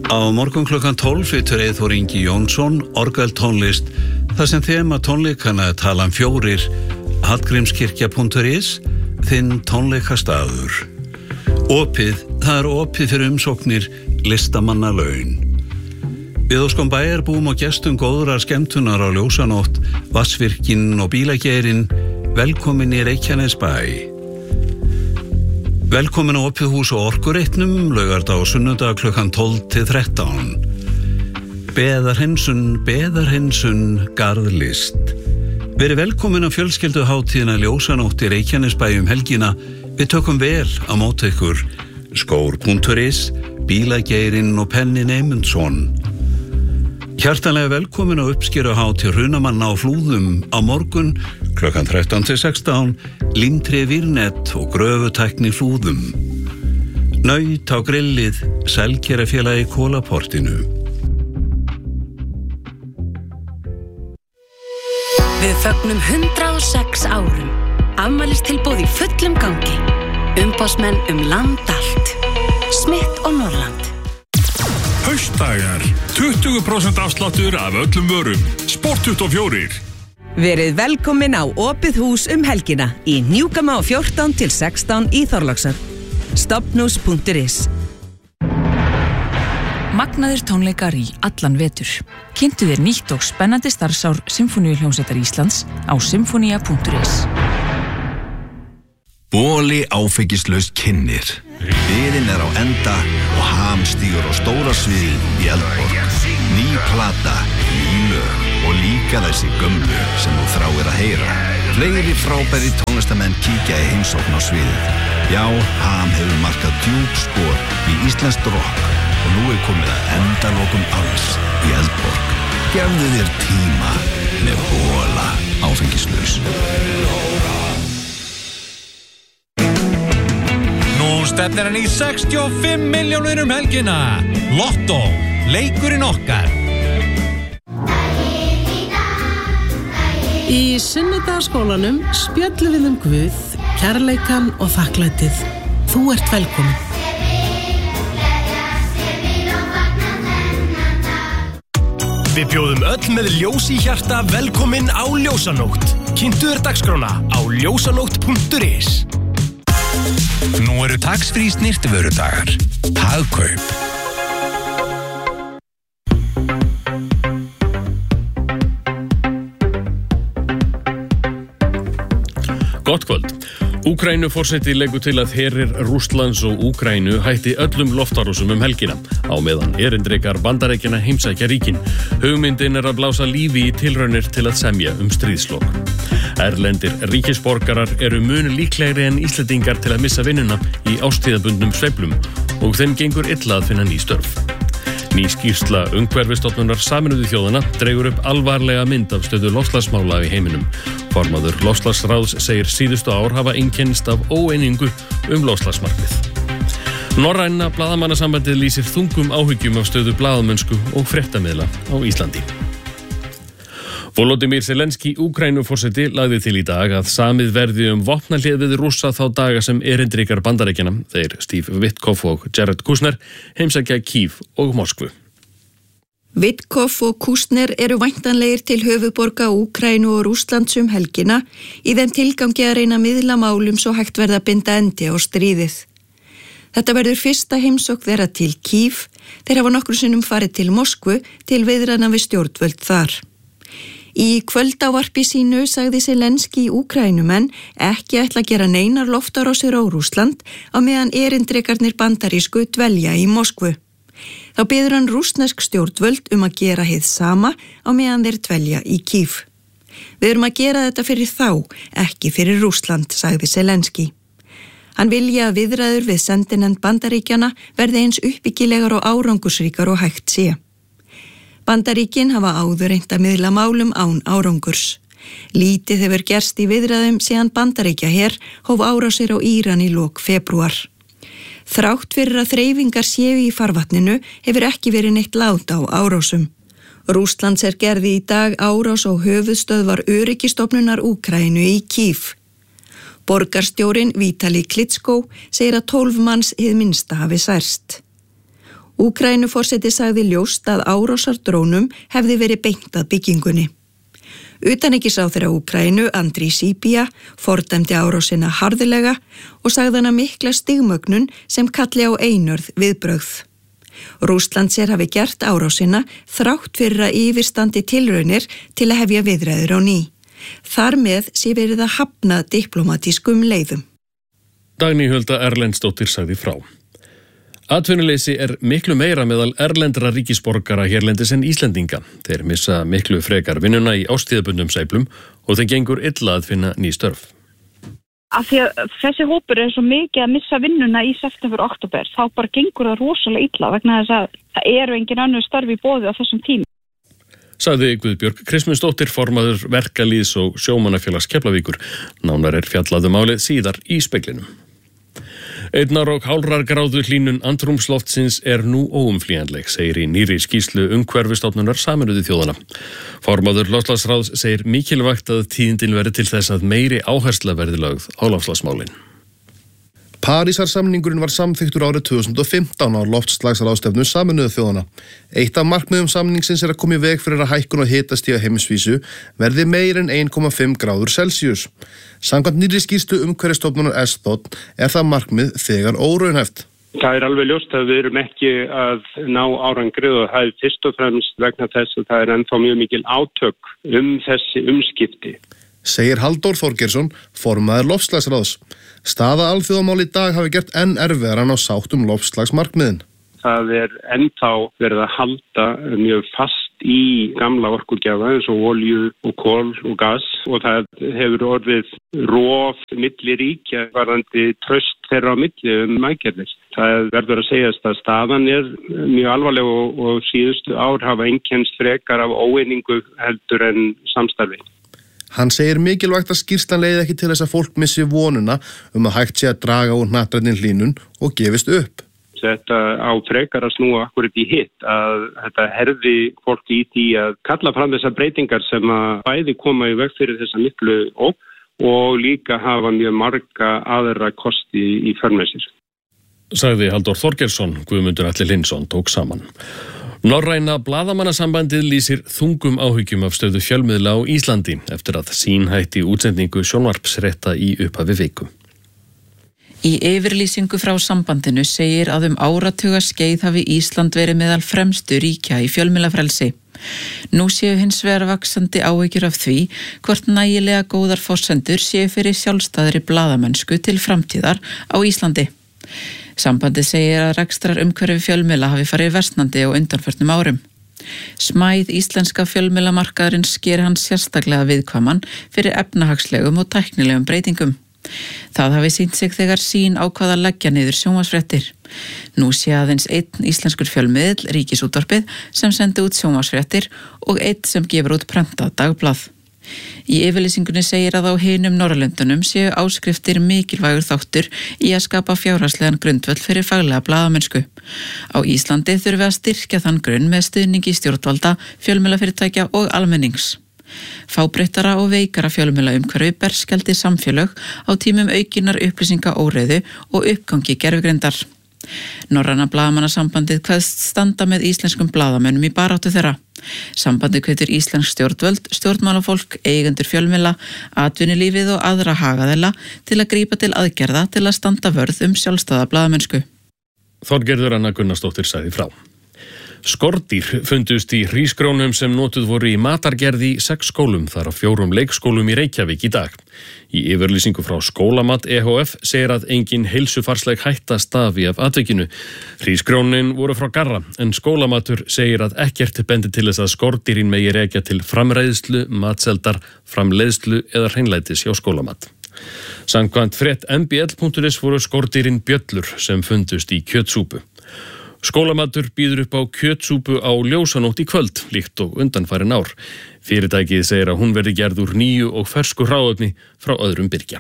Á morgun klukkan 12 flytur Eyþór Ingi Jónsson orgeltónlist þar sem þema tónleikana talan 4 hallgrímskirkja.is þinn tónleikastaður. Það er opið fyrir umsóknir listamanna laun. Við óskum bæjarbúum og gestum góðrar skemmtunar á Ljósanótt, Vatnsvirkinn og Bílageirinn. Velkomin í Reykjanesbæ. Velkomin á opið hús og Orkureitnum, laugardag og sunnudag klukkan 12 til 13. Beðarhinsun, garðlist. Verið velkomin á fjölskylduhátíðina Ljósanótt í Reykjanesbæ helgina. Við tökum vel á móti ykkur. Skór.is, Bílageirinn og Penni Neymundsson. Hjartanlega velkomin á uppskeruhátíð Hrunamanna á Flúðum á morgun klukkan 13 til 16, Límtré Vírnet og gröfutækni Flúðum. Naut á grillið, Selkerafélagi Kólaportinu. Við fögnum 106 árum. Afmælistilboð í fullum gangi. Umboðsmenn land allt. Smith og Norrland. Haustdagar, 20% afsláttur af öllum vörum. Sport24. Verið velkomin á opið hús helgina í Hnjúkama 14 til 16 í Þorlákshöfn. Stofnhús.is. Magnaðir tónleikar í allan vetur. Kynntu þér nýtt og spennandi starfsár Sinfóníuhljómsveitar Íslands á symfonia.is. Boli áfengislaust kynnir. Biðin á enda og Ham stígur á stóra sviðið í Eldborg. Ný plata, ný lög og líka þessi gömlu sem þú þráir að heyra. Fleiri frábæri tónlistamenn kíkja í heimsókn á sviðið. Já, Ham hefur markað djúp spor í íslenskt rock og nú komið að endalokum alls í Eldborg. Gefðu þér tíma með Bola áfengislaus. Stefnir hann í 65 milljónir helgina. Lotto, leikurinn okkar. Í Sunnudagsskólanum spjöllum við Guð, kærleikann og þakklætið. Þú ert velkomin. Við bjóðum öll með ljós í hjarta velkomin á Ljósanótt. Kynntu þér dagskrána á ljósanótt.is. Nú eru tax-free snyrtivörudagar. Hagkaup. Gott kvöld. Úkraínuforseti leggur til að herir Rússlands og Úkraínu hætti öllum loftárásum helgina á meðan erindrekar Bandaríkjanna heimsækja ríkin. Hugmyndin að blása lífi í tilraunir til að semja stríðslok. Erlendir ríkisborgarar eru mun líklegri en Íslendingar til að missa vinnuna í árstíðabundnum sveiflum og þeim gengur illa að finna ný störf. Ný skýrsla umhverfisstofnunar Sameinuðu þjóðanna dregur upp alvarlega mynd af stöðu loftslagsmála í heiminum. Formaður loftslagsráðs segir síðustu ár hafa einkennst af óeiningu loftslagsmarkmið. Norræna blaðamannasambandið lýsir þungum áhyggjum af stöðu blaðamennsku og fréttamiðla á Íslandi. Volodymyr Zelenský, Úkraínuforseti, lagði til í dag að samið verði vopnahlé við Rússa þá daga sem erindrekar Bandaríkjanna, þeir Steve Witkoff og Jared Kushner, heimsækja Kyiv og Moskvu. Witkoff og Kushner eru væntanlegir til höfuðborga Úkraínu og Rússlands helgina í þeim tilgangi að reyna að miðla málum svo hægt verða að binda endi á stríðið. Þetta verður fyrsta heimsókn þeirra til Kyiv, þeir hafa nokkrum sinnum farið til Moskvu til viðræðna við stjórnvöld þar. Í kvöldávarpi sínu sagði Zelenský Úkraínumenn ekki ætla að gera neinar loftárásir á Rússland á meðan erindrekarnir bandarísku dvelja í Moskvu. Þá biður hann rússnesk stjórnvöld að gera hið sama á meðan þeir dvelja í Kyiv. Við erum að gera þetta fyrir þá, ekki fyrir Rússland, sagði Zelenský. Hann vilji að viðræður við sendinefnd Bandaríkjanna verði eins uppbyggilegar og árangursríkar og hægt sé. Bandaríkin hafa áður reynt að miðla málum án árangurs. Lítið hefur gerst í viðræðum síðan Bandaríkjaher hóf árásir á Íran í lok febrúar. Þrátt fyrir að þreifingar séu í farvatninu hefur ekki verið neitt lát á árásum. Rússlands gerði í dag árás á höfuðstöðvar öryggistofnunar Úkraínu í Kyiv. Borgarstjórinn Vitali Klitschko segir að 12 manns hið minnsta hafi særst. Úkraínuforseti sagði ljóst að árásardrónum hefði verið beint að byggingunni. Utanríkisráðherra Úkraínu, Andriy Sybiha, fordæmdi árásina harðilega og sagði hana mikla stigmögnun sem kalli á einörð viðbrögð. Rússland sér hafi gert árásina þrátt fyrir að yfirstandi tilraunir til að hefja viðræður á ný. Þar með sé verið að hafna diplómatískum leiðum. Dagný Hulda Erlendsdóttir sagði frá. Atvinnuleysi miklu meira meðal erlendra ríkisborgara hérlendis en Íslendinga. Þeir missa miklu frekar vinnuna í ástíðabundum sæplum og þeir gengur illa að finna ný störf. Af því að þessi hópur svo mikið að missa vinnuna í september og október, þá bara gengur það rosalega illa vegna þess að það eru engin önnur störf í boði á þessum tíma. Sagði Guðbjörg Kristmundsdóttir, formaður verkalýðs- og sjómannafélags Keflavíkur. Nánar fjallað málið síðar í speglinum. 1,5 gráðu hlýnun andrúmsloftsins nú óumflýjanleg, segir í nýrri skýrslu Umhverfisstofnunar Sameinuðu þjóðanna. Formaður loftslagsráðs segir mikilvægt að tíðindin verði til þess að meiri áhersla verði lögð á loftslagsmálin. Parísarsamningurinn var samþykktur árið 2015 á loftslagsráðstefnu Sameinuðu þjóðanna. Eitt af markmiðum samningsins að koma í veg fyrir að hækkun á hitastigi á heimsvísu verði meir en 1,5 gráður Celsius. Samkvæmt nýrri skýrslu Umhverfisstofnunar SDOT það markmið þegar óraunhæft. Það alveg ljóst að við erum ekki að ná árangrið og það fyrst og fremst vegna þess að það ennþá mjög mikil átök þessi umskipti. Segir Halldór Þorgeirsson, formaður loftslagsráðs. Staða alþjóðamál í dag hafi gert enn erfiðara að ná sátt loftslagsmarkmiðin. Það ennþá verið að halda mjög fast í gamla orkugjafa eins og olíu og kol og gas og það hefur orðið rof milli ríkja varðandi traust þeirra á milli aðgerðir. Það verður að segjast að staðan mjög alvarleg og síðustu ár hafa einkennst frekar af óeiningu heldur en samstarfi. Hann segir mikilvægt að skýrslan leiði ekki til þess að fólk missi vonuna að hægt sé að draga úr hnattrænni hlýnun og gefist upp. Þetta á frekar að snúa akkurat í hitt að þetta herði fólk í því að kalla fram þessar breytingar sem að bæði koma í veg fyrir þessa miklu ógn og líka hafa mjög marga aðra kosti í för með sér. Sagði Halldór Þorgeirsson, Guðmundur Atli Lindsson tók saman. Norræna blaðamannasambandið lýsir þungum áhyggjum af stöðu fjölmiðla á Íslandi eftir að Sýn hætti útsendingu sjónvarpsrétta í upphafi viku. Í yfirlýsingu frá sambandinu segir að áratuga skeið hafi Ísland verið meðal fremstu ríkja í fjölmiðlafrelsi. Nú séu hins vegar vaxandi áhyggjur af því hvort nægilega góðar forsendur séu fyrir sjálfstæðri blaðamennsku til framtíðar á Íslandi. Sambandið segir að rekstrar umhverfi fjölmiðla hafi farið versnandi á undanförnum árum. Smæð íslenska fjölmiðlamarkaðarins gerir hann sérstaklega viðkvæman fyrir efnahagslegum og tæknilegum breytingum. Það hafi sýnt sig þegar Sýn ákvað að leggja niður sjónvarpsfréttir. Nú sé aðeins einn íslenskur fjölmiðill, Ríkisútvarpið, sem sendi út sjónvarpsfréttir og einn sem gefur út prentað dagblað. Í yfirlýsingunni segir að á hinum Norðurlöndunum séu áskriftir mikilvægur þáttur í að skapa fjárhagslegan grundvöll fyrir faglega blaðamennsku. Á Íslandi þurfi að styrkja þann grunn með stuðningi stjórnvalda, fjölmiðlafyrirtækja og almennings. Fábreyttara og veikara fjölmiðlaumhverfi berskjaldi samfélög á tímum aukinnar upplýsingaóreiðu og uppgangi gervigreindar. Norræna blaðamannasambandið kveðst standa með íslenskum blaðamönnum í baráttu þeirra. Sambandið hvetur íslensk stjórnvöld, stjórnmálafólk, eigendur fjölmiðla, atvinnulífið og aðra hagaðela til að grípa til aðgerða til að standa vörð sjálfstæða blaðamennsku. Þorgerður Anna Gunnarsdóttir sagði frá. Skordýr fundust í hrísgrónum sem notuð voru í matargerð í 6 skólum, þar á 4 leikskólum í Reykjavík í dag. Í yfirlýsingu frá Skólamat EHF segir að engin heilsufarsleg hætta stafi af atvikinu. Hrísgrónin voru frá Garra, en Skólamatur segir að ekkert bendi til þess að skordýrin megi rekja til framreiðslu, matseldar, framleiðslu eða hreinlætis hjá Skólamat. Samkvæmt frétt mbl.is voru skordýrin bjöllur sem fundust í kjötsúpu. Skólamatur býður upp á kjötsúpu á ljósanótt í kvöld, líkt og undanfarin ár. Fyrirtækið segir að hún verði gerð úr nýju og fersku hráefni frá öðrum birgja.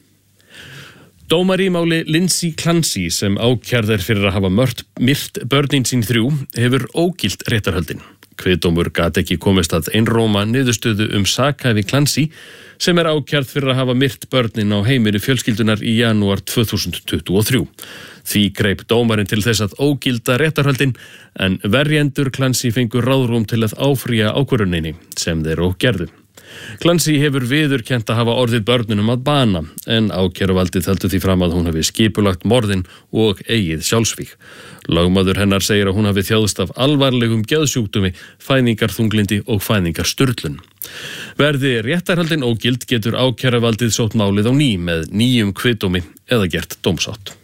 Dómari í máli Lindsay Clancy, sem ákærð fyrir að hafa myrt börnin sín 3, hefur ógilt réttarhöldin. Kviðdómur gat ekki komist að einróma niðurstöðu sakhæfi Clancy sem ákærð fyrir að hafa myrt börnin á heimili fjölskyldunar í janúar 2023. Því greip dómarinn til þess að ógilda réttarhöldin en verjendur Clancy fengu ráðrúm til að áfrýja ákvörðuninni sem þeir og gerðu. Clancy hefur viðurkennt að hafa orðið börnunum að bana en ákæruvaldið heldur því fram að hún hafi skipulagt morðin og eigið sjálfsvíg. Lögmaður hennar segir að hún hafi þjáðst af alvarlegum geðsjúkdómi, fæðingarþunglindi og fæðingarsturlun. Verði réttarhöldin ógild getur ákæruvaldið sótt málið á ný með nýjum kviðdómi eða gert dómsátt.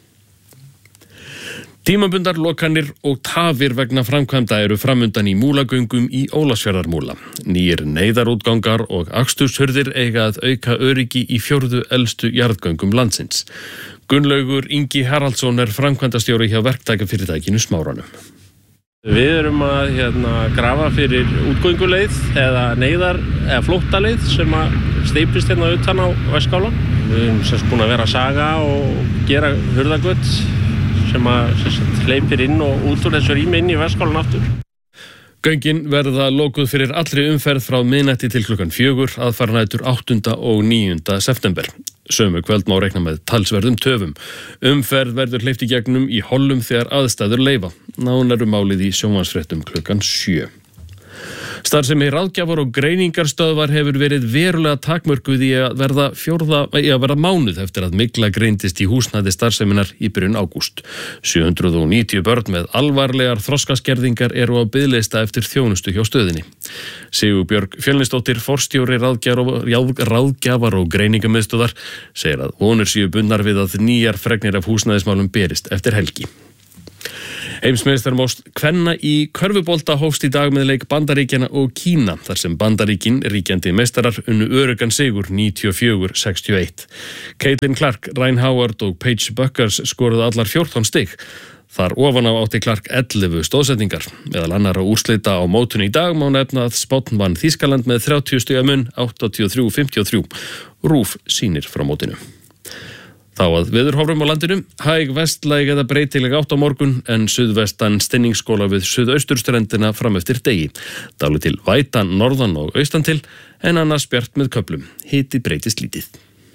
Tímabundar lokanir og tafir vegna framkvæmda eru framundan í Múlagöngum í Ólafsfjarðarmúla. Nýir neyðarútgangar og aksturshurðir eiga að auka öryggi í 4. elstu jarðgöngum landsins. Gunnlaugur Ingi Haraldsson framkvæmdastjóri hjá verktakafyrirtækinu Smáranum. Við erum að grafa fyrir útgönguleið eða flóttaleið sem steypist utan á Vestskála. Við erum búin að vera að saga og gera hurðagöt sem hleypir inn og út úr þessu rými inn í Vestskálan aftur. Göngin verða lokuð fyrir allri umferð frá miðnætti til klukkan 4 aðfarnætur 8. og 9. september. Sömu kvöld má reikna með talsverðum töfum. Umferð verður hleypt í gegnum í hollum þegar aðstæður leyfa. Nánar málið í sjónvarpsfréttum klukkan 7. Starfsemi ráðgjafar og greiningarstöðvar hefur verið verulega takmörkuð í að verða mánuð eftir að mygla greindist í húsnæði starfseminnar í byrjun ágúst. 790 börn með alvarlegar þroskaskerðingar eru á biðlista eftir þjónustu hjá stöðinni. Sigurbjörg Fjölnisdóttir, forstjóri ráðgjafar og greiningamiðstöðvar, segir að vonir séu bundnar við að nýjar fregnir af húsnæðismálum berist eftir helgi. Heimsmeistarmót kvenna í körfubolta hófst í dag með leik Bandaríkjanna og Kína, þar sem Bandaríkin, ríkjandi meistarar, unnu öruggan sigur 94-61. Caitlin Clark, Ryan Howard og Paige Buckers skoruðu allar 14 stig. Þar ofan á átti Clark 11 stóðsetningar. Meðal annarra úrslita á mótinu í dag má nefna að Spánn vann Þýskaland með 30 stiga mun, 83-53. RÚV sýnir frá mótinu. Þá að veðurhorfum á landinu, hæg vestlæg eða breytileg átt á morgun en suðvestan stinningsskóla við suðausturströndina fram eftir degi. Dálítil vætan norðan og austan til en annars bjart með köflum. Hiti breytist lítið.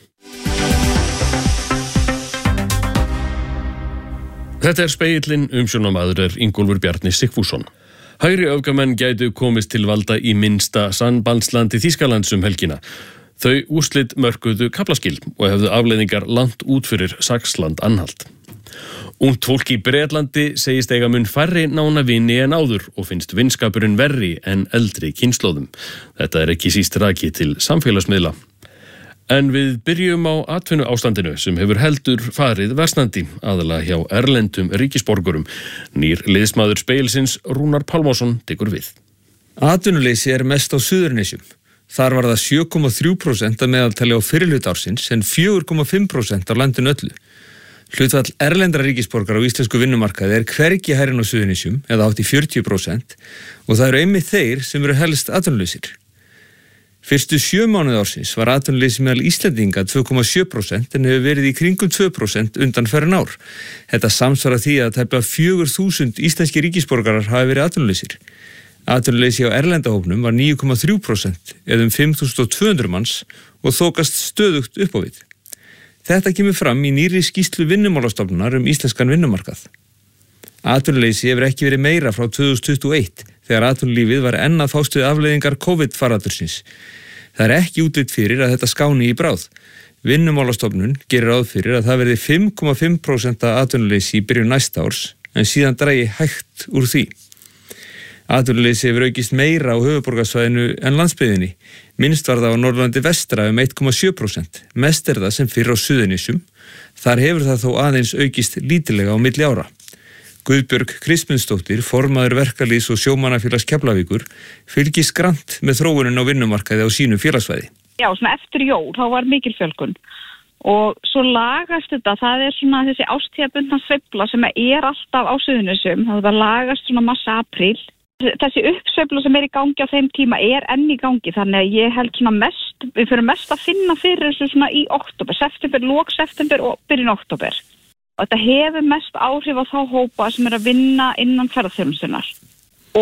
Þetta Spegillinn, umsjónarmaður Ingólfur Bjarni Sigfússon. Hægri öfgamenn gætu komist til valda í minnsta sannbandslandi Þýskalands helgina. Þau úrslit mörkuðu kaflaskil og hefðu afleiðingar langt út fyrir Saxland-Anhalt. Ungt fólk í Bretlandi segist eiga mun færri nána vini en áður og finnst vinskapurinn verri en eldri kynslóðum. Þetta ekki síst rakið til samfélagsmiðla. En við byrjum á atvinnuástandinu sem hefur heldur farið versnandi, aðalega hjá erlendum ríkisborgurum. Nýr liðsmaður Spegilsins Rúnar Pálmásson tekur við. Atvinnuleysi mest á Suðurnesjum. Þar var það 7,3% að meðaltali á fyrrihluta ársins en 4,5% á landinu öllu. Hlutfall erlendra ríkisborgara á íslensku vinnumarkaði hvergi hærri en á Suðurnesjum eða hátt í 40% og það eru einmitt þeir sem eru helst atvinnulausir. Fyrstu 7 mánuði ársins var atvinnuleysi meðal Íslendinga 2,7% en hefur verið í kringum 2% undanfarin ár. Þetta samsvarar því að tæplega 4.000 íslenski ríkisborgarar hafi verið atvinnulausir. Atvinnuleysi á erlendahópnum var 9,3% eða 5.200 manns og þokast stöðugt upp á við. Þetta kemur fram í nýrri skýrslu Vinnumálastofnunar íslenskan vinnumarkað. Atvinnuleysi hefur ekki verið meira frá 2021 þegar atvinnulífið var enn að fást við afleiðingar COVID-faraldursins. Það ekki útlit fyrir að þetta skáni í bráð. Vinnumálastofnun gerir ráð fyrir að það verði 5,5% atvinnuleysi í byrjun næsta árs en síðan dragi hægt úr því. Atvinnuleysi hefur aukist meira á höfuðborgarsvæðinu en landsbyggðinni. Minnst var það á Norðurlandi vestra 1,7%. Mest það sem fyrr á Suðurnesjum. Þar hefur það þó aðeins aukist lítilega á milli ára. Guðbjörg Kristmundsdóttir, formaður verkalýðs- og sjómannafélags Keflavíkur, fylgist grannt með þróunin á vinnumarkaði á sínu félagsvæði. Já, svona eftir jól, þá var mikil fjölgun. Og svo lagast þetta, það svona þessi ástíðabundna sveifla sem alltaf á Suðurnesjum. Það lagast svona mars-apríl. Þessi uppsveifla sem í gangi á þeim tíma enn í gangi, þannig að ég held svona mest, við fyrir mest að finna fyrir þessu svona í október, lok september og byrjun október. Og þetta hefur mest áhrif á þá hópa sem að vinna innan ferðaþjónustunnar. Og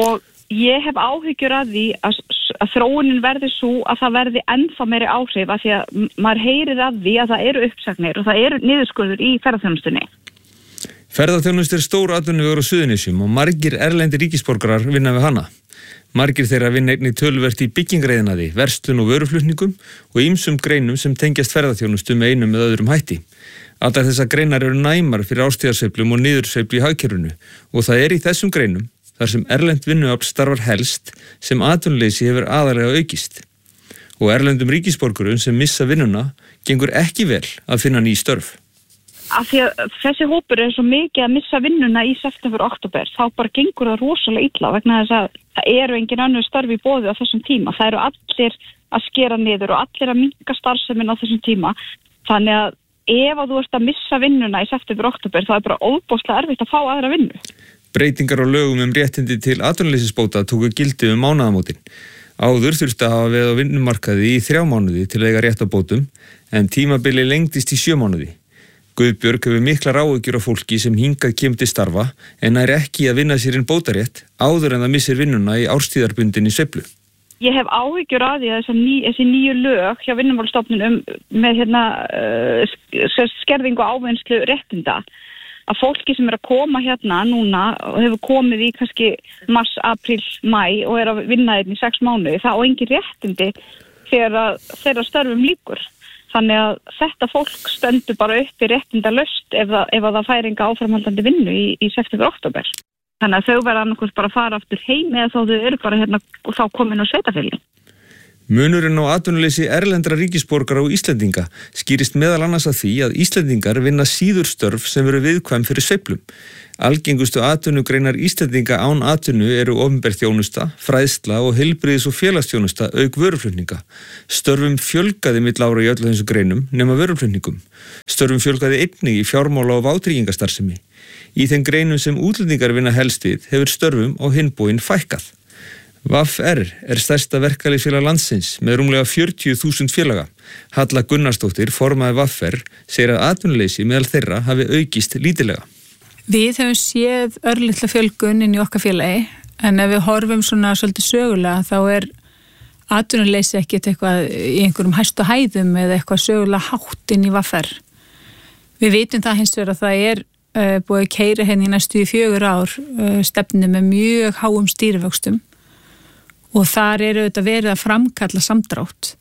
ég hef áhyggjur af því að þróunin verði svo að það verði ennþá meiri áhrif af því að maður heyrir af því að það eru uppsagnir og það eru niðurskurður í ferðaþjónustunni. Ferðaþjónusta stór atvinnuvegur á Suðurnesjum og margir erlendir ríkisborgarar vinna við hana. Margir þeirra vinna einnig töluvert í byggingreiðinaði, verslun og vöruflutningum og ýmsum greinum sem tengjast ferðaþjónustu með einum eða öðrum hætti. Allar þessar greinar eru næmar fyrir árstíðarsveiflum og niðursveiflu í hagkerfinu og það í þessum greinum þar sem erlend vinnuafl starfar helst sem atvinnuleysi hefur aðalega aukist. Og erlendum ríkisborgurum sem missa vinnuna gengur ekki vel að finna ný störf. Af því að þessi hópur svo mikið að missa vinnuna í september og október, þá bara gengur það rosalega illa vegna þess að það eru engin önnur störf í boði á þessum tíma. Það eru allir að skera niður og allir að minnka starfsemin á þessum tíma. Þannig að ef þú ert að missa vinnuna í september og október, þá bara óbúslega erfitt að fá aðra vinnu. Breytingar á lögum réttindi til atvinnuleysisbóta tóku gildi mánaðamótin. Áður þurfti að hafa veð á vinnumarkaði í 3 mánuði til að eiga rétt á bótum, en tímabili lengdist í 7 mánuði. Guðbjörg hefur miklar áhyggjur af fólki sem hingað kemur til starfa en er ekki að vinna sér inn bótarétt áður en það missir vinnuna í árstíðarbundinni sveiflu. Ég hef áhyggjur af því að þessi nýju lög hjá Vinnumálastofnun með skerðingu og ávinnslu réttinda, að fólki sem að koma núna og hefur komið í kannski mars, apríl, mæ og að vinna í 6 mánuði, það á engin réttindi þegar þeirra störfum lýkur. Þannig að þetta fólk stendur bara upp í réttindalaust ef það fær enga áframhaldandi vinnu í september og október. Þannig að þau verða annarkvæmst bara að fara aftur heim eða þá þau eru bara og þá komin á sveitafélag. Munurinn á atvinnuleysi erlendra ríkisborgara og Íslendinga skýrist meðal annars að því að Íslendingar vinna síður störf sem eru viðkvæm fyrir sveiflum. Algengustu atvinnugreinar Íslendinga án atvinnu eru opinber þjónusta, fræðsla og heilbrigðis- og félagsþjónusta auk vöruflutninga. Störfum fjölgaði milli ára í öllu þessu greinum nema vöruflutningum. Störfum fjölgaði einnig í fjármála- og vátryggingastarfsemi. Í þeim greinum sem útlendingar vinna helst við hefur störfum á hinn bóginn fækkað. VFR stærsta verkalýðsfélag landsins með rúmlega 40.000 félaga. Halla Gunnarsdóttir, formaður VFR, segir að atvinnuleysi meðal þeirra hafi aukist lítilega. Við hefum séð örlitla fjölgun inn í okkar félagi, en ef við horfum svona svolítið sögulega þá atvinnuleysi ekkert eitthvað í einhverjum hæstu hæðum eða eitthvað sögulega hátt inn í VFR. Við vitum það hins vegar að það búið að keyra henni í næstu 4 ár stefnu með mjög háum stýrivöxtum og þar auðvitað verið að framkalla samdrátt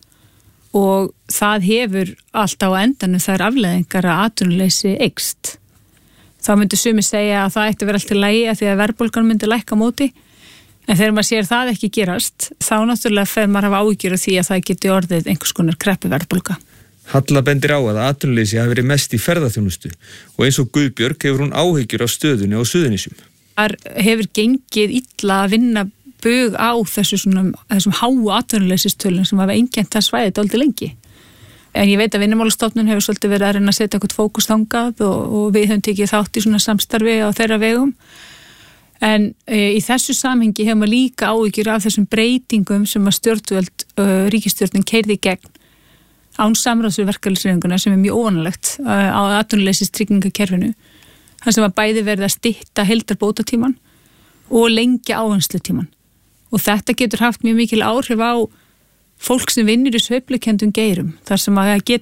og það hefur alltaf á endanum þær afleiðingar að atvinnuleysi eykst. Þá myndi sumir segja að það ætti að vera allt í lagi að því að verðbólgan myndi lækka á móti, en þegar maður sér það ekki gerast, þá náttúrulega fer maður að hafa áhyggjur af því að það geti orðið einhvers konar kreppuverðbólga. Halla bendir á að atvinnuleysi hafi verið mest í ferðaþjónustu og eins og Guðbjörg hefur hún áhyggjur af stöðunni á Suðurnesjum. Þar hefur gengið illa að vinna bug á þessum háu atvinnuleysistölum sem hafa einkennt það svæðið dálítið lengi. En ég veit að Vinnumálastofnun hefur svolítið verið að reyna að setja eitthvað fókus þangað og við höfum tekið þátt í svona samstarfi á þeirra vegum. En í þessu samhengi hefum við líka áhyggjur af þessum breytingum sem að stjórnvöld, ríkisstjórnin keyrði í gegn án samráðs við verkalýðshreyfinguna sem mjög óvanalegt á atvinnuleysistryggingakerfinu. Það sem að bæði verið að stytta heildarbótatíman og lengja ávinnslutíman. Og þetta getur haft mjög mikil áhrif á fólk sem vinnur í sveiflukendum geirum, þar sem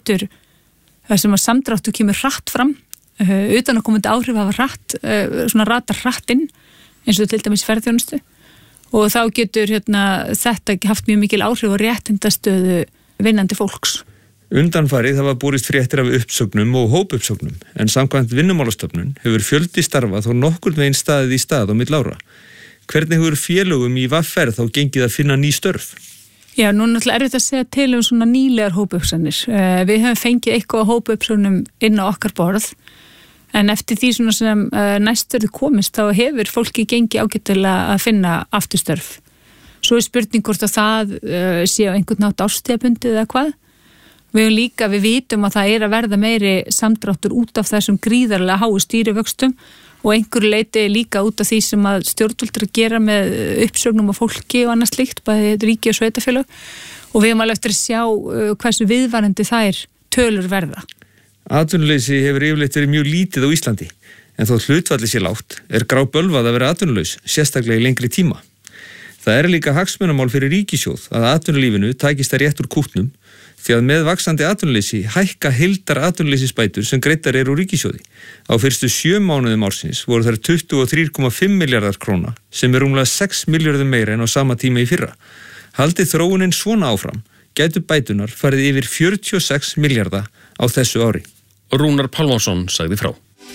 að samdráttu kemur hratt fram, utan að komandi áhrif hafa ratar hratt inn, eins og til dæmis ferðþjónustu, og þá getur þetta haft mjög mikil áhrif á réttindastöðu vinnandi fólks. Undanfarið hafa borist fréttir af uppsögnum og hópuppsögnum, en samkvæmt Vinnumálastofnun hefur fjöldi starfa þó nokkurn veginn staðið í stað á milli ára. Hvernig hefur félögum í VFR þá gengið að finna ný störf? Já, nú náttúrulega erfitt að segja til svona nýlegar hópuppsagnir. Við höfum fengið eitthvað á hópuppsögnum inn á okkar borð, en eftir því svona sem næst verður komist þá hefur fólki gengið ágætilega að finna afturstörf. Svo spurning hvort að það sé á einhvern nátt árstíðabundið eða hvað. Við vitum að það að verða meiri samdráttur út af þessum gríðarlega háu stýrivöxtum og einhverju leiti líka út af því sem að stjórnvöld að gera með uppsögnum af fólki og annað slíkt, bæði ríki og sveitafélög, og við höfum alveg eftir að sjá hversu viðvarandi þær tölur verða. Atvinnuleysi hefur yfirleitt verið mjög lítið á Íslandi, en þó hlutfallið sé lágt grá bölvað að vera atvinnulaus, sérstaklega í lengri tíma. Það líka hagsmunamál fyrir ríkissjóð að atvinnulífinu takist það rétt úr kútnum því að með vaxandi atvinnuleysi hækka heildar atvinnuleysisbætur sem greiddar úr ríkissjóði. Á fyrstu 7 mánuðum ársins voru þær 23,5 milljarðar króna sem rúmlega 6 milljörðum meira en á sama tíma í fyrra. Haldi þróunin svona áfram, gætu bætunar farið yfir 46 milljarða á þessu ári. Rúnar Pálmason sagði frá.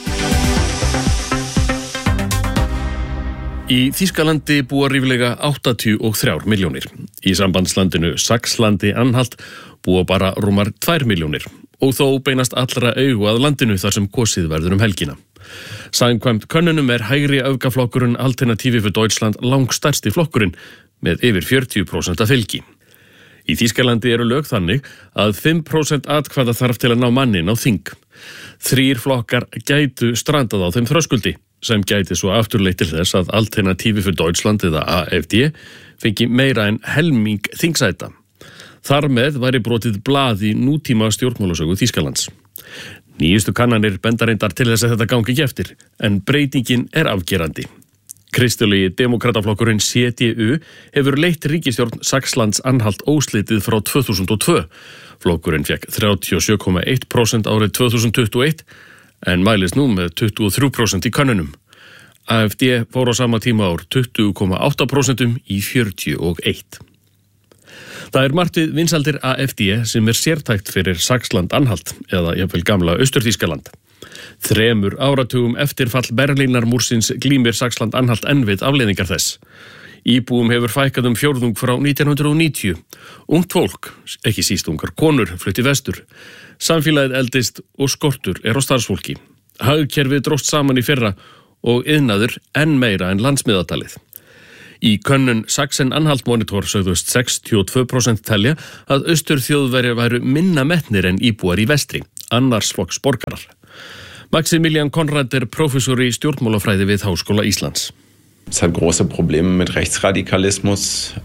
Í Þýskalandi búa ríflega 83 milljónir. Í sambandslandinu Saxlandi-Anhalt búa bara rúmar 2 milljónir og þó beinast allra augu að landinu þar sem kosið verður helgina. Samkvæmt könnunum hægri öfgaflokkurinn Alternative für Deutschland langstærsti flokkurinn með yfir 40% fylgi. Í Þýskalandi eru lög þannig að 5% atkvæða þarf til að ná mannin á þing. 3 flokkar gætu strandað á þeim þröskuldi sem gæti svo afturleitt til þess að Alternative für Deutschland eða AfD fengi meira en helming þingsæta. Þar með væri brotið blað í nútíma stjórnmálasögu Þýskalands. Nýjustu kannanir benda reyndar til þess að þetta gangi ekki eftir, en breytingin afgerandi. Kristjólegi demokrataflokkurinn CDU hefur leitt ríkisstjórn Saxlands-Anhalt óslitið frá 2002. Flokkurinn fekk 37,1% árið 2021, en mælist nú með 23% í könnunum. AfD fór á sama tíma ár 20,8% í 41%. Það margt við vinsaldir AfD sem sértækt fyrir Saxland-Anhalt eða jafnvel gamla Austur-Þýskaland. 3 áratugum eftir fall Berlínarmúrsins glímir Saxland-Anhalt enn við afleiðingar þess. Íbúum hefur fækkað 4 frá 1990. Ungt fólk, ekki síst ungar konur, flutti vestur. Samfélagið eldist og skortur á starfsfólki. Hagkerfið dróst saman í fyrra og iðnaður enn meira en landsmiðatalið. Í könnun Sachsen-Anhalt Monitor sögðust 62% telja að Austurþjóðverjar væru minna metnir en íbúar í vestri, annars flokks borgarar. Maximilian Konrad professor í stjórnmálafræði við Háskóla Íslands. Es hat große Probleme mit Rechtsradikalismus.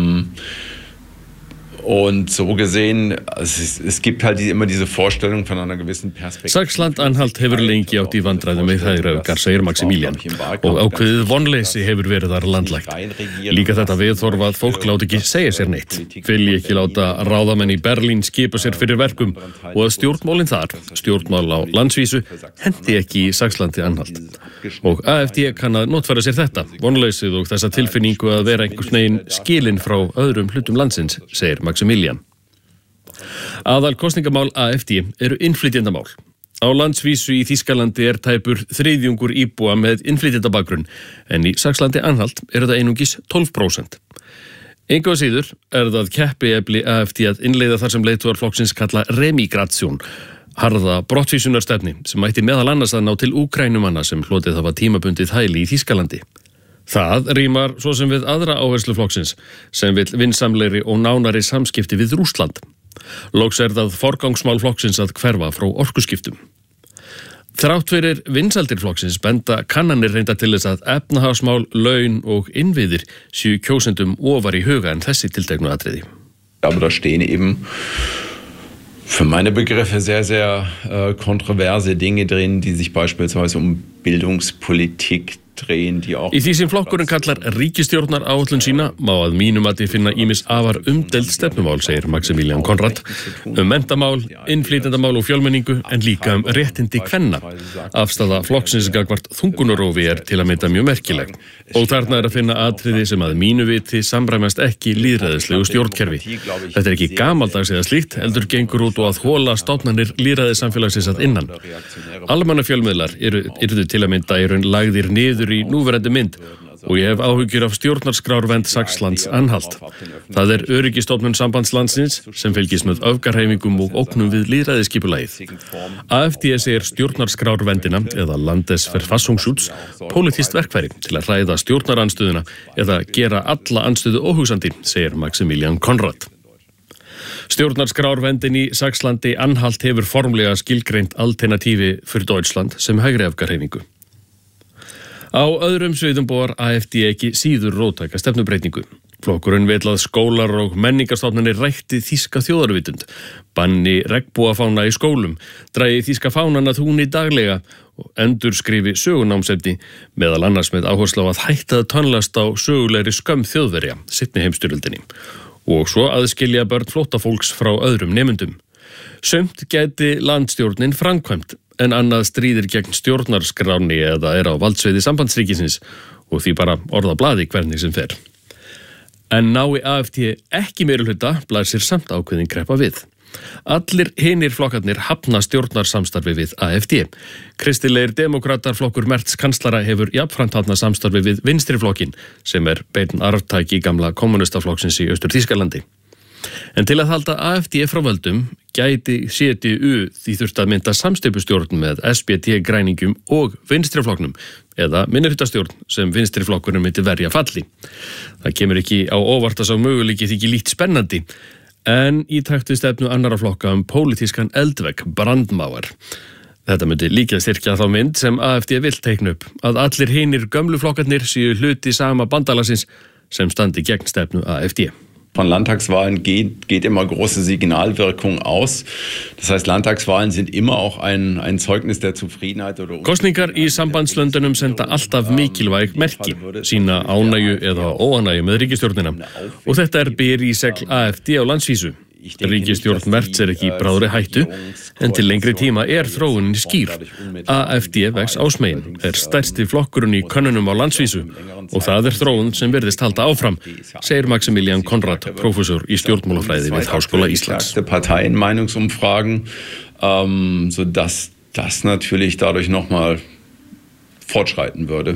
Und so gesehen, es gibt halt immer diese Vorstellung von einer gewissen Perspektive. Saxland-Anhalt hefur lengi átt í vandræðum með hægriöfgar, segir Maximilian, og ákveðið vonleysi hefur verið þar landlægt. Líka þetta viðhorf að fólk láti ekki segja sér neitt, vilji ekki láta ráðamenn í Berlín skipa sér fyrir verkum og að stjórnmálin þar, stjórnmál á landsvísu, hendi ekki í Saxlandi-Anhalt. Og AfD kann að notfæra sér þetta, vonleysið og þessa tilfinningu að vera einhvers veginn skilin frá öðrum hlutum landsins, segir Maximilian. Aðal kosningamál AfD eru innflytjendamál. Á landsvísu í Þýskalandi tæpur 3/3 íbúa með innflytjendabakgrunn, en í Saxlandi-Anhalt það einungis 12%. Engu að síður það keppiefli AfD að innleiða þar sem leiðtogar flokksins kalla remigration, harða brottvísunarstefni sem mætti meðal annars að ná til Úkrænumanna sem hlotið hafa tímabundið hæli í Þýskalandi. Það rímar svo sem við aðra áherslu flokksins sem vill vinsamlegri og nánari samskipti við Rússland. Loks það forgangsmál flokksins að hverfa frá orkuskiptum. Þrátt fyrir vinsaldir flokksins benda kannanir reynda til þess að efnahagsmál, laun og innviðir séu kjósendum ofar í huga en þessi tilteknu atriði. Aber da stehen eben für meine Begriffe sehr, sehr kontroverse Dinge drin, die sich beispielsweise Bildungspolitik drehen, die auch... Í því sem flokkurinn kallar ríkisstjórnar áætlun sína má að mínum að finna ýmis afar umdeild stefnumál, segir Maximilian Konrad, menntamál, innflytjendamál og fjölmenningu en líka réttindi kvenna. Afstaða flokksins gagnvart þungunarofi til að mynda mjög merkileg og þarna að finna atriði sem að mínu viti samræmast ekki lýðræðislegu stjórnkerfi. Þetta ekki gamaldags eða slíkt, heldur gengur út og að hola stofnanir lýðræðissamfélagsins að innan. Almannafjölmiðlar eru til að mynda lagðir niður í núverandi mynd og ég hef áhyggjur af stjórnarskrárvernd Saxlands-Anhalt. Það öryggistofnun sambandslandsins sem fylgist með öfgarhreyfingum og ógnum við lýðræðisskipulagið. AfD segir stjórnarskrárverndina eða Landesverfassungsschutz pólitískt verkfæri til að ræða stjórnarandstöðuna eða gera alla andstöðu óhugsandi, segir Maximilian Konrad. Stjórnarskrárverndin í Saxlandi-Anhalt hefur formlega skilgreint Alternative für Deutschland sem hægri öfgarhreyfingu. Á öðrum sviðum boðar AfD ekki síður róttæka stefnubreytingu. Flokkurinn vill að skólar og menningarstofnanir rækti þýska þjóðarvitund, banni regnbogafána í skólum, dragi þýska fánan að túni daglega og endurskrifi sögunámsefni, meðal annars með áherslu á að hætta að tönnlast á sögulegri skömm Þjóðverja, seinni heimsstyrjöldinni, og svo aðskilja börn flóttafólks frá öðrum nemendum. Sumt gæti landstjórnin framkvæmt, en annað stríðir gegn stjórnarskráni eða á valdsviði sambandsríkisins og því bara orða blaði hvernig sem fer. En nái AfD ekki meirihluta blasir samt ákveðin kreppa við. Allir hinir flokkarnir hafna stjórnarsamstarfi við AfD. Kristilegir demokratar flokkur Merz kanslara hefur jafnframt hafna samstarfi við vinstriflokkin, sem beinn arftaki gamla kommunistaflokksins í Austur-Þýskalandi. En til að halda AfD frá völdum gæti CDU því þurft að mynda samsteypustjórn með SBT græningum og vinstriflokknum eða minnihlutastjórn sem vinstriflokkurinn myndi verja falli. Það kemur ekki á óvart að sá möguleiki þykir lítt spennandi, en í takt við stefnu annarra flokka pólitískan eldvegg, brandmáar. Þetta myndi líka styrkja þá mynd sem AfD vill teikna upp, að allir hinir gömlu flokkarnir séu hluti sama bandalagsins sem standi gegn stefnu AfD. Von Landtagswahlen geht immer große Signalwirkung aus. Das heißt, Landtagswahlen sind immer auch ein Zeugnis der Zufriedenheit oder Kosningar í sambandslöndunum senda alltaf mikilvæg merki, sína ánægju eða óánægju með ríkisstjórnina. Og þetta byr í segl AfD á landsvísu. Ríkisstjórn Merz ekki í bráðri hættu, en til lengri tíma þróunin skýr. AfD vex ásmegin, stærsti flokkurinn í könnunum á landsvísu og það þróun sem virðist halda áfram, segir Maximilian Konrad, prófessor í stjórnmálafræði við Háskóla Íslands. Parteienmeinungsumfragen, sodass das natürlich dadurch nochmal fortschreiten würde.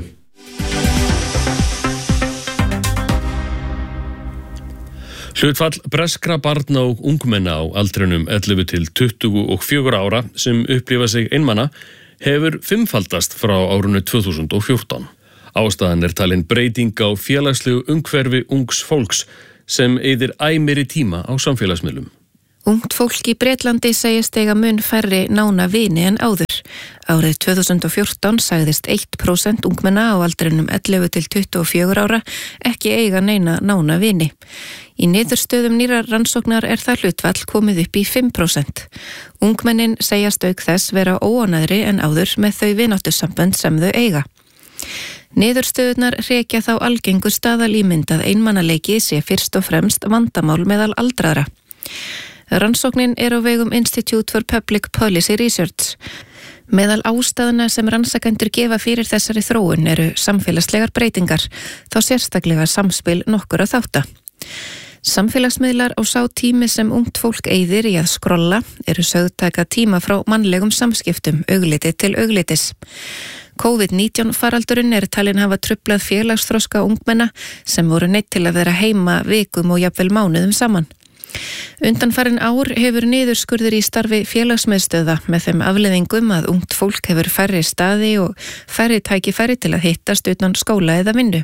Hlutfall breskra barna og ungmenna á aldrinum 11 til 24 ára sem upplifa sig einmana hefur fimmfaldast frá árinu 2014. Ástæðan talin breyting á félagslegu umhverfi ungs fólks sem eyðir æ meiri tíma á samfélagsmiðlum. Ungt fólk í Bretlandi segist eiga mun færri nána vini en áður. Árið 2014 sagðist 1% ungmenna á aldrinum 11 til 24 ára ekki eiga neina nána vini. Í niðurstöðum nýrar rannsóknar það hlutfall komið upp í 5%. Ungmennin segjast auk þess vera óánægri en áður með þau vináttusambönd sem þau eiga. Niðurstöðunar rekja þá algengur staðalímynd að einmannaleiki sé fyrst og fremst vandamál meðal aldraðra. Rannsóknin á vegum Institute for Public Policy Research. Meðal ástæðuna sem rannsakendur gefa fyrir þessari þróun eru samfélagslegar breytingar, þá sérstaklega samspil nokkurra þátta. Samfélagsmiðlar á sá tími sem ungt fólk eyðir í að skrolla eru sögð taka tíma frá mannlegum samskiptum, augliti til auglitis. COVID-19 faraldurinn talin hafa truflað félagsþroska ungmenna sem voru neydd til að vera heima vikum og jafnvel mánuðum saman. Undanfarin ár hefur niðurskurður í starfi félagsmiðstöða með þeim afleiðingum að ungt fólk hefur færri staði og færri tækifæri til að hittast utan skóla eða vinnu.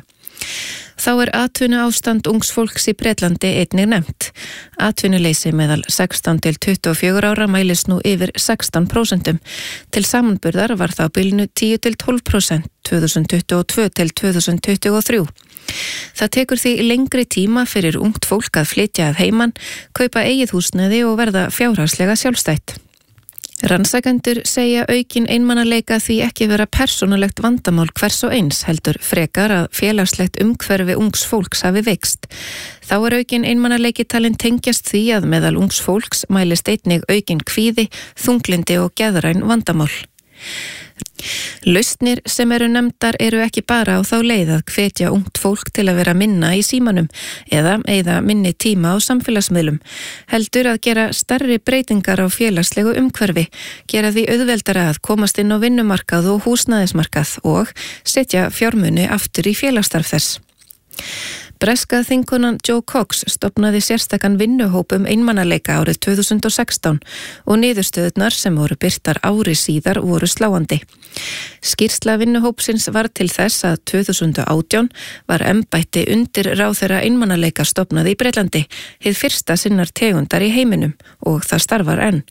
Þá atvinnuástand ungs fólks í Bretlandi einnig nefnt. Atvinnuleysi meðal 16 til 24 ára mælist nú yfir 16%. Til samanburðar var það á bilinu 10 til 12% 2022 til 2023. Það tekur því lengri tíma fyrir ungt fólk að flytja að heiman, kaupa eigið húsnæði og verða fjárhagslega sjálfstætt. Rannsakendur segja aukin einmannaleika því ekki vera persónulegt vandamál hvers og eins, heldur frekar að félagslegt umhverfi ungs fólks hafi veikst. Þá aukin einmannaleiki talin tengjast því að meðal ungs fólks mælist einnig aukin kvíði, þunglindi og geðræn vandamál. Lausnir sem eru nefndar eru ekki bara á þá leið að hvetja ungt fólk til að vera minna í símanum eða eyða minni tíma á samfélagsmiðlum, heldur að gera stærri breytingar á félagslegu umhverfi, gera því auðveldara að komast inn á vinnumarkað og húsnæðismarkað og setja fjármuni aftur í félagsstarf þess. Breska þingkonan Joe Cox stofnaði sérstakan vinnuhóp einmannaleika árið 2016 og niðurstöðurnar sem voru birtar ári síðar voru sláandi. Skýrsla vinnuhópsins var til þess að 2018 var embætti undir ráðherra einmannaleika stofnað í Bretlandi, hið fyrsta sinnar tegundar í heiminum og það starfar enn.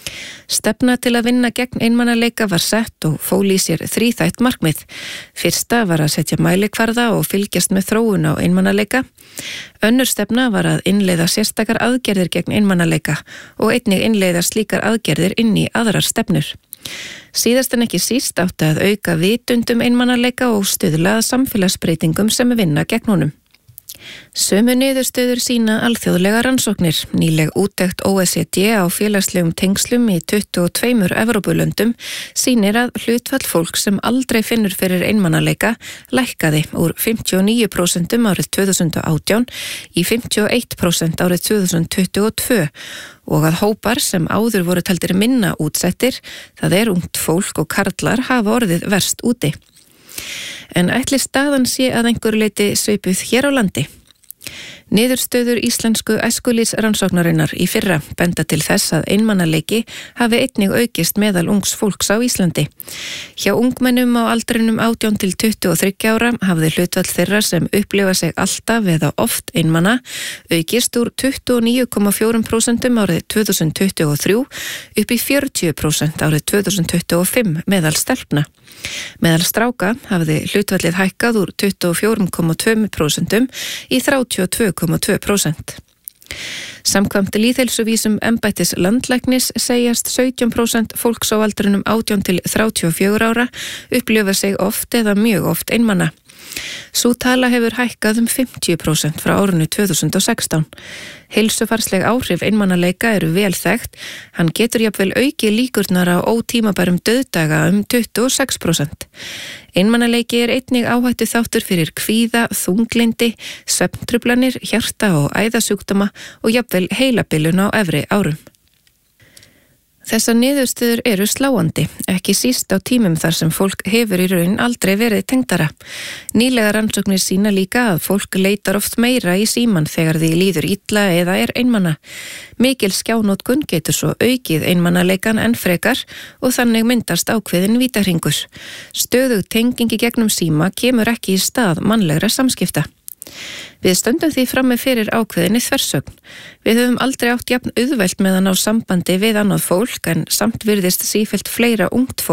Stefna til að vinna gegn einmanaleika var sett og fól í sér þríþætt markmið. Fyrsta var að setja mælikvarða og fylgjast með þróun á einmanaleika. Önnur stefna var að innleiða sérstakar aðgerðir gegn einmanaleika og einnig innleiða slíkar aðgerðir inn í aðrar stefnur. Síðast en ekki síst átti að auka vitund einmanaleika og stuðla að samfélagsbreytingum sem vinna gegn honum. Sömu niðurstöður sína alþjóðlega rannsóknir. Nýleg úttekt OECD á félagslegum tengslum í 22 Evrópulöndum sýnir að hlutfall fólk sem aldrei finnur fyrir einmanaleika lækkaði úr 59% árið 2018 í 51% árið 2022 og að hópar sem áður voru taldir minna útsettir, það er ungt fólk og karlar, hafa orðið verst úti. En ætli staðan sé að einhverju leyti svipuð hér á landi? Niðurstöður íslensku æskulýðsrannsóknarinnar í fyrra benda til þess að einmanaleiki hafi einnig aukist meðal ungs fólks á Íslandi. Hjá ungmennum á aldrinum 18 til 23 ára hafði hlutfall þeirra sem upplifa sig alltaf eða oft einmana aukist úr 29,4% árið 2023 upp í 40% árið 2025 meðal stelpna. Meðal stráka hafði hlutfallið hækkað úr 24,2% í 32,2%. Samkvæmt lýðheilsuvísum embættis landlæknis segjast 17% fólks á aldrinum 18 til 34 ára upplifa sig oft eða mjög oft einmana. Sú tala hefur hækkað 50% frá árinu 2016. Heilsufarsleg áhrif einmanaleika eru vel þekkt. Hann getur jafnvel auki líkurnar á ótímabærum dauðdaga 26%. Einmanaleiki er einnig áhættu þáttur fyrir kvíða, þunglyndi, svefntruflanir, hjarta- og æðasjúkdóma og jafnvel heilabilun á efri árum. Þessar niðurstöður eru sláandi, ekki síst á tímum þar sem fólk hefur í raun aldrei verið tengdara. Nýlega rannsóknir sína líka að fólk leitar oft meira í síman þegar því líður illa eða er einmana. Mikil skjánótkun getur svo aukið einmanaleikan enn frekar og þannig myndast ákveðin vítahringur. Stöðug tengingi gegnum síma kemur ekki í stað mannlegra samskipta. Við stöndum því frammi fyrir ákveðinni þversögn. Við höfum aldrei átt jafn auðvelt með að ná sambandi við annað fólk en samt virðist sífellt fleira ungt fólk